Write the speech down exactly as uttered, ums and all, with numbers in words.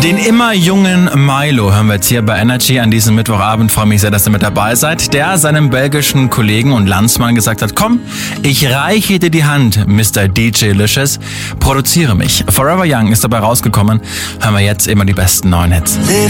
Den immer jungen Milo hören wir jetzt hier bei Energy an diesem Mittwochabend. Freue mich sehr, dass ihr mit dabei seid. Der seinem belgischen Kollegen und Landsmann gesagt hat, komm, ich reiche dir die Hand, Mister D J Licious, produziere mich. Forever Young ist dabei rausgekommen. Hören wir jetzt immer die besten neuen Hits.